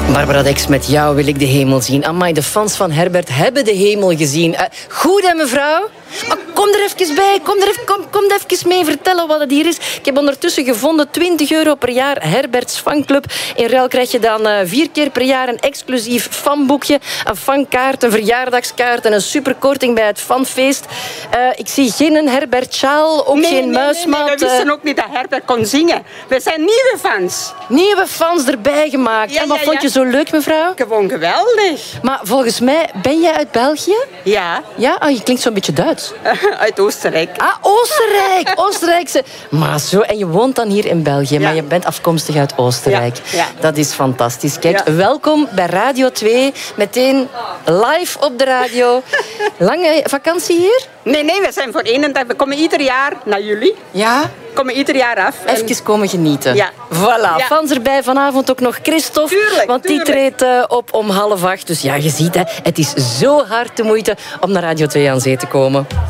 Barbara Dex, met jou wil ik de hemel zien. Amai, de fans van Herbert hebben de hemel gezien. Goed, hè, mevrouw? Maar kom er even bij. Kom er even mee vertellen wat het hier is. Ik heb ondertussen gevonden €20 per jaar Herberts fanclub. In ruil krijg je dan 4 keer per jaar een exclusief fanboekje, een fankaart, een verjaardagskaart en een superkorting bij het fanfeest. Ik zie geen Herbert sjaal, ook geen muismat. Nee, we wisten ook niet dat Herbert kon zingen. We zijn nieuwe fans. Nieuwe fans erbij gemaakt. Ja, en wat ja, vond je zo leuk, mevrouw? Gewoon geweldig. Maar volgens mij, ben jij uit België? Ja. Ja? Oh, je klinkt zo'n beetje Duits. Uit Oostenrijk. Ah, Oostenrijk. Oostenrijkse. Maar zo, en je woont dan hier in België, maar je bent afkomstig uit Oostenrijk. Ja. Dat is fantastisch. Kijk, welkom bij Radio 2. Meteen live op de radio. Lange vakantie hier? Nee, we zijn voor 1 dag. We komen ieder jaar naar jullie. Ja. We komen ieder jaar af. Even komen genieten. Ja. Voilà. Ja. Fans erbij. Vanavond ook nog Christophe. Want die treedt op om 7:30. Dus ja, je ziet, hè, het is zo hard de moeite om naar Radio 2 aan zee te komen.